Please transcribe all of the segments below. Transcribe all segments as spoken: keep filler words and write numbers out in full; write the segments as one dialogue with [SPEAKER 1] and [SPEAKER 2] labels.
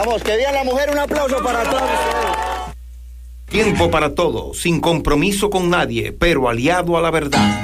[SPEAKER 1] Vamos, que Día de la Mujer, un aplauso para todos.
[SPEAKER 2] Tiempo para todo, sin compromiso con nadie, pero aliado a la verdad.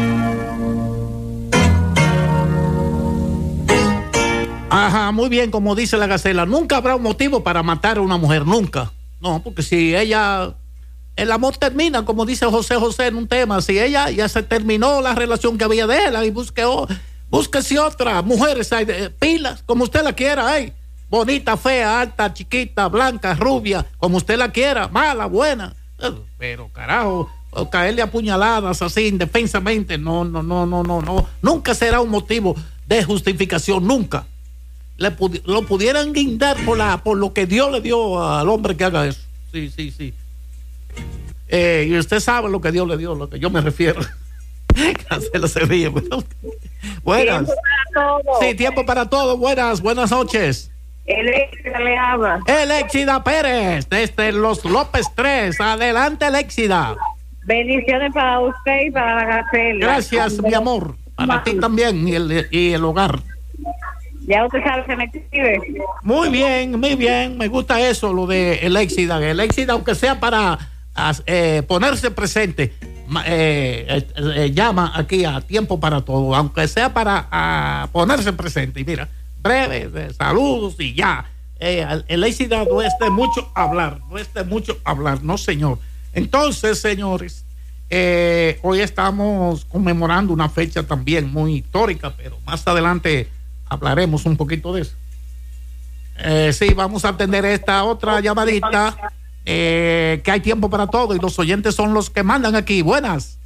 [SPEAKER 3] Ajá, muy bien, como dice la Gacela, nunca habrá un motivo para matar a una mujer, nunca. No, porque si ella, el amor termina, como dice José José en un tema, si ella ya se terminó la relación que había de él, y busque, oh, búsquese otra mujer, eh, pilas, como usted la quiera, ay, bonita, fea, alta, chiquita, blanca, rubia, como usted la quiera, mala, buena, pero carajo, caerle a puñaladas así indefensamente, no, no, no, no, no, no, nunca será un motivo de justificación, nunca. Le pudi- lo pudieran guindar por la por lo que Dios le dio al hombre que haga eso. Sí, sí, sí. Eh, y usted sabe lo que Dios le dio, lo que yo me refiero. Cancela se ríe. Buenas.
[SPEAKER 4] Tiempo para todo.
[SPEAKER 3] Sí, tiempo para todo. Buenas, buenas noches.
[SPEAKER 4] El Éxida le habla.
[SPEAKER 3] El Éxida Pérez, desde los López tres. Adelante, el Éxida.
[SPEAKER 4] Bendiciones para usted y para la Gacela.
[SPEAKER 3] Gracias, mi amor. Para ti también y el, y el hogar.
[SPEAKER 4] Ya usted sabe que me escribe.
[SPEAKER 3] Muy bien, muy bien. Me gusta eso, lo de el Éxida. El Éxida, aunque sea para eh, ponerse presente, eh, eh, eh, llama aquí a Tiempo para Todo, aunque sea para a ponerse presente. Y mira, breve, de saludos y ya. Eh, el Éxida no es de mucho hablar, no es de mucho hablar, no, señor. Entonces, señores, eh, hoy estamos conmemorando una fecha también muy histórica, pero más adelante hablaremos un poquito de eso. Eh, sí, vamos a atender esta otra llamadita, eh, que hay tiempo para todo y los oyentes son los que mandan aquí. Buenas.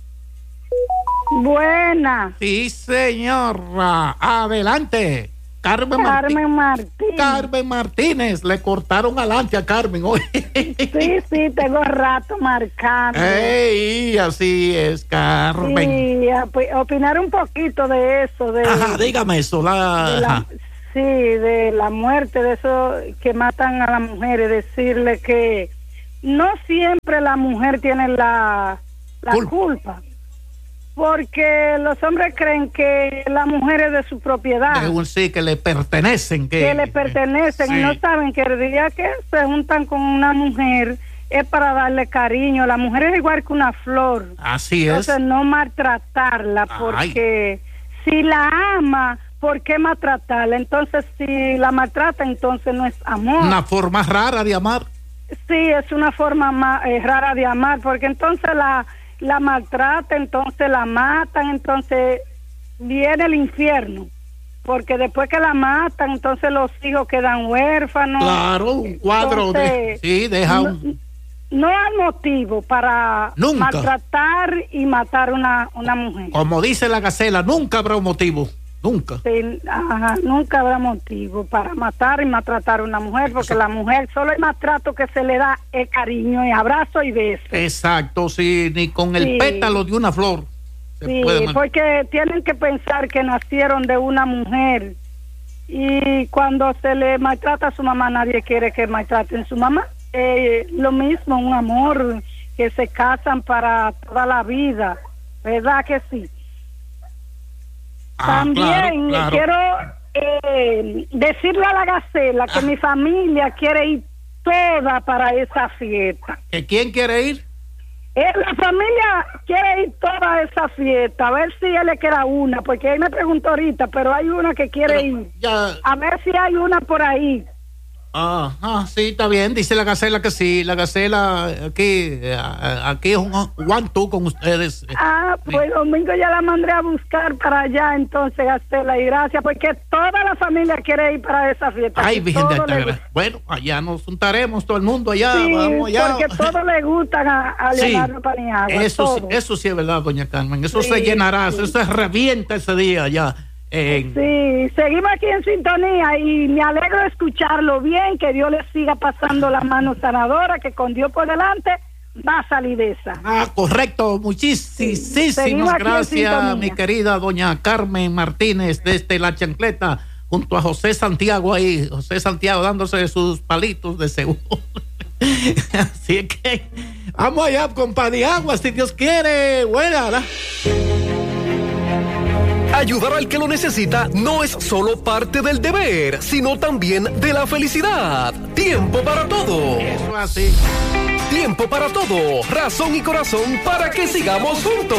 [SPEAKER 5] Buenas.
[SPEAKER 3] Sí, señora. Adelante. Carmen,
[SPEAKER 5] Carmen Martínez.
[SPEAKER 3] Carmen Martínez. Le cortaron adelante a Carmen hoy.
[SPEAKER 5] Sí, sí, tengo rato marcando.
[SPEAKER 3] Ey, así es, Carmen.
[SPEAKER 5] Sí, op- opinar un poquito de eso. De,
[SPEAKER 3] Ajá, dígame eso. La,
[SPEAKER 5] de la,
[SPEAKER 3] ajá.
[SPEAKER 5] sí, de la muerte, de eso que matan a las mujeres. Decirle que no siempre la mujer tiene la, la
[SPEAKER 3] Culpa.
[SPEAKER 5] culpa. Porque los hombres creen que la mujer es de su propiedad.
[SPEAKER 3] De un sí, que le pertenecen. Que,
[SPEAKER 5] que le pertenecen
[SPEAKER 3] sí.
[SPEAKER 5] Y no saben que el día que se juntan con una mujer es para darle cariño. La mujer es igual que una flor.
[SPEAKER 3] Así es.
[SPEAKER 5] Entonces no maltratarla, porque Ay. si la ama, ¿por qué maltratarla? Entonces si la maltrata, entonces no es amor.
[SPEAKER 3] Una forma rara de amar.
[SPEAKER 5] Sí, es una forma ma- eh, rara de amar, porque entonces la la maltrata, entonces la matan, entonces viene el infierno, porque después que la matan, entonces los hijos quedan huérfanos.
[SPEAKER 3] Claro, un cuadro
[SPEAKER 5] entonces,
[SPEAKER 3] de, sí, deja un...
[SPEAKER 5] No, no hay motivo para
[SPEAKER 3] Nunca.
[SPEAKER 5] maltratar y matar una una mujer.
[SPEAKER 3] Como dice la Gacela, nunca habrá un motivo, nunca.
[SPEAKER 5] Sí, ajá, nunca habrá motivo para matar y maltratar a una mujer, porque la mujer solo el maltrato que se le da es cariño y abrazo y beso.
[SPEAKER 3] Exacto, sí, ni con el
[SPEAKER 5] Sí.
[SPEAKER 3] pétalo de una flor se
[SPEAKER 5] Sí,
[SPEAKER 3] puede mal-
[SPEAKER 5] porque tienen que pensar que nacieron de una mujer y cuando se le maltrata a su mamá, nadie quiere que maltraten a su mamá. Eh, lo mismo, un amor, que se casan para toda la vida, ¿verdad que sí?
[SPEAKER 3] Ah,
[SPEAKER 5] También
[SPEAKER 3] claro, claro.
[SPEAKER 5] quiero eh, decirle a la Gacela que
[SPEAKER 3] Ah.
[SPEAKER 5] mi familia quiere ir toda para esa fiesta.
[SPEAKER 3] ¿Que quién quiere ir?
[SPEAKER 5] Eh, la familia quiere ir toda a esa fiesta, a ver si él le queda una, porque él me preguntó ahorita, pero hay una que quiere
[SPEAKER 3] Pero
[SPEAKER 5] ir.
[SPEAKER 3] ya-
[SPEAKER 5] A ver si hay una por ahí.
[SPEAKER 3] Ah, ah, sí, está bien, dice la Gacela que sí, la Gacela aquí, eh, aquí es un one two con ustedes.
[SPEAKER 5] Ah, pues
[SPEAKER 3] Sí.
[SPEAKER 5] domingo ya la mandé a buscar para allá, entonces, Gacela, y gracias, porque toda la familia quiere ir para esa fiesta.
[SPEAKER 3] Ay,
[SPEAKER 5] que
[SPEAKER 3] Virgen de
[SPEAKER 5] todo le
[SPEAKER 3] Altagracia.
[SPEAKER 5] gusta.
[SPEAKER 3] Bueno, allá nos juntaremos todo el mundo allá,
[SPEAKER 5] Sí,
[SPEAKER 3] vamos allá.
[SPEAKER 5] porque todos le gustan a, a
[SPEAKER 3] Sí,
[SPEAKER 5] Leonardo Paniagua.
[SPEAKER 3] eso, sí,
[SPEAKER 5] todo.
[SPEAKER 3] eso sí es verdad, doña Carmen. Eso
[SPEAKER 5] Sí,
[SPEAKER 3] se llenará,
[SPEAKER 5] sí.
[SPEAKER 3] eso se revienta ese día ya. En-
[SPEAKER 5] Sí, seguimos aquí en sintonía y me alegro de escucharlo bien, que Dios le siga pasando la mano sanadora, que con Dios por delante va a salir de esa.
[SPEAKER 3] Ah, correcto.
[SPEAKER 5] Seguimos
[SPEAKER 3] Muchísimas
[SPEAKER 5] aquí en
[SPEAKER 3] gracias,
[SPEAKER 5] sintonía.
[SPEAKER 3] mi querida doña Carmen Martínez, desde La Chancleta, junto a José Santiago ahí, José Santiago dándose sus palitos de seguro. Así que vamos allá con Paniagua, si Dios quiere. Buena, ¿la?
[SPEAKER 6] Ayudar al que lo necesita no es solo parte del deber, sino también de la felicidad. tiempo para todo.
[SPEAKER 3] Eso así.
[SPEAKER 6] Tiempo para todo, razón y corazón para que sigamos juntos.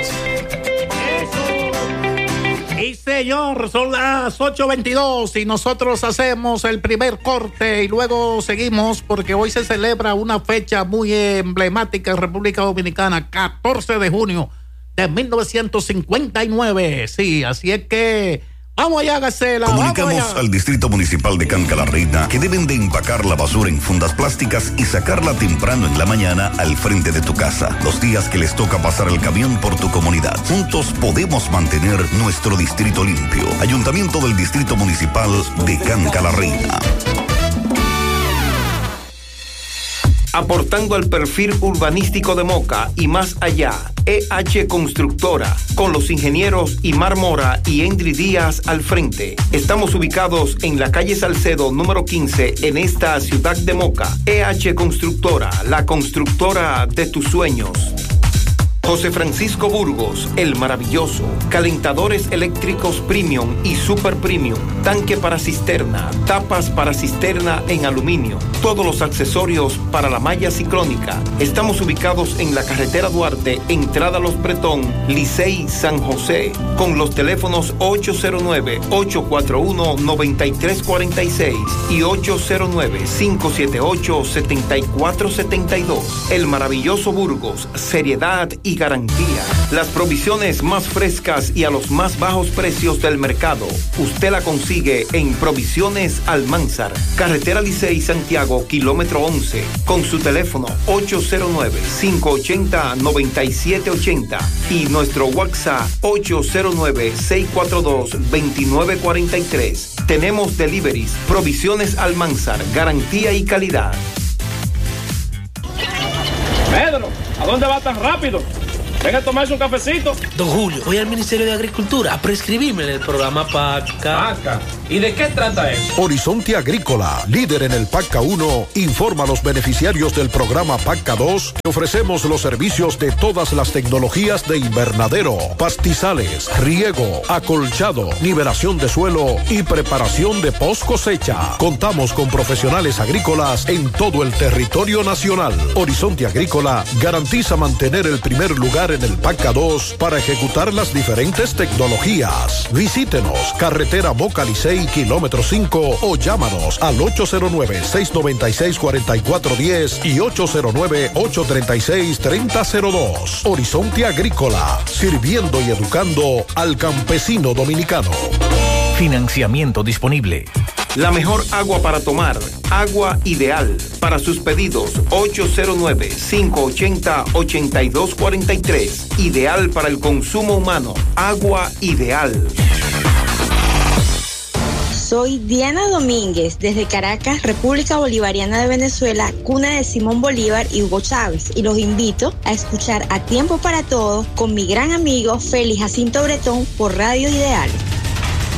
[SPEAKER 3] Y señor, son las ocho veintidós y nosotros hacemos el primer corte y luego seguimos porque hoy se celebra una fecha muy emblemática en República Dominicana, catorce de junio de mil novecientos cincuenta y nueve. Sí, así es que vamos allá, Gacela.
[SPEAKER 7] Comunicamos
[SPEAKER 3] vamos allá.
[SPEAKER 7] al Distrito Municipal de Canca la Reina que deben de empacar la basura en fundas plásticas y sacarla temprano en la mañana al frente de tu casa, los días que les toca pasar el camión por tu comunidad. Juntos podemos mantener nuestro distrito limpio. Ayuntamiento del Distrito Municipal de Canca la Reina.
[SPEAKER 2] Aportando al perfil urbanístico de Moca y más allá, E H Constructora, con los ingenieros Imar Mora y Endry Díaz al frente. Estamos ubicados en la calle Salcedo número quince en esta ciudad de Moca. E H Constructora, la constructora de tus sueños. José Francisco Burgos, el maravilloso. Calentadores eléctricos premium y super premium. Tanque para cisterna, tapas para cisterna en aluminio. Todos los accesorios para la malla ciclónica. Estamos ubicados en la carretera Duarte, entrada Los Bretón, Licey, San José. Con los teléfonos ocho cero nueve, ocho cuatro uno, nueve tres cuatro seis y ocho cero nueve, cinco siete ocho, siete cuatro siete dos. El maravilloso Burgos, seriedad y garantía. Las provisiones más frescas y a los más bajos precios del mercado. Usted la consigue en Provisiones Almanzar, carretera Licey Santiago, kilómetro once, con su teléfono ocho cero nueve, cinco ocho cero, nueve siete ocho cero y nuestro WhatsApp ocho cero nueve, seis cuatro dos, dos nueve cuatro tres. Tenemos deliveries. Provisiones Almanzar, garantía y calidad.
[SPEAKER 8] Pedro, ¿a dónde va tan rápido? Venga a tomarse un cafecito.
[SPEAKER 9] Don Julio, voy al Ministerio de Agricultura a prescribirme en el programa PACA.
[SPEAKER 8] PACA. ¿Y de qué trata eso?
[SPEAKER 10] Horizonte Agrícola, líder en el PACA uno, informa a los beneficiarios del programa PACA dos que ofrecemos los servicios de todas las tecnologías de invernadero, pastizales, riego, acolchado, nivelación de suelo y preparación de post cosecha. Contamos con profesionales agrícolas en todo el territorio nacional. Horizonte Agrícola garantiza mantener el primer lugar en el PACA dos para ejecutar las diferentes tecnologías. Visítenos, carretera Moca Licey, kilómetro cinco, o llámanos al ocho cero nueve, seis nueve seis, cuatro cuatro uno cero y ocho cero nueve, ocho tres seis, tres cero cero dos. Horizonte Agrícola, sirviendo y educando al campesino dominicano.
[SPEAKER 11] Financiamiento disponible.
[SPEAKER 2] La mejor agua para tomar, Agua Ideal. Para sus pedidos, ocho cero nueve, cinco ocho cero, ocho dos cuatro tres. Ideal para el consumo humano. Agua Ideal.
[SPEAKER 12] Soy Diana Domínguez, desde Caracas, República Bolivariana de Venezuela, cuna de Simón Bolívar y Hugo Chávez, y los invito a escuchar A Tiempo para Todo con mi gran amigo Félix Jacinto Bretón por Radio Ideal.